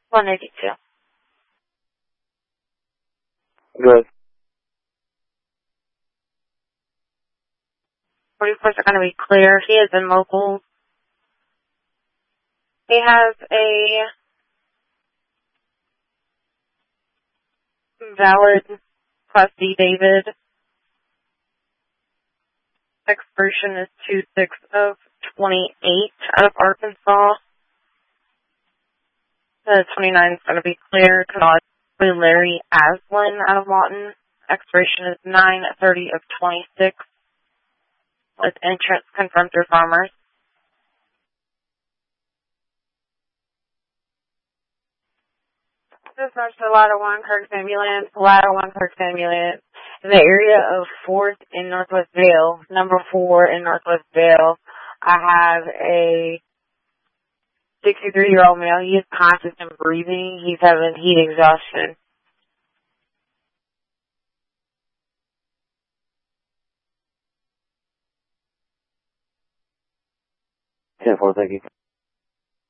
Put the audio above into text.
182. Good. 44s are going to be clear. He is in locals. He has a valid Class D David. Expiration is 2/6 of 28 out of Arkansas. The 29 is going to be clear. Larry Aslin out of Lawton. Expiration is 9/30 of 26. With insurance confirmed through Farmers. This is the Ladder 1 Kirk Ambulance. Ladder 1 Kirk Ambulance. In the area of 4th in Northwest Vale, number 4 in Northwest Vale, I have a 63-year-old male. He is conscious and breathing. He's having heat exhaustion. 10-4, thank you.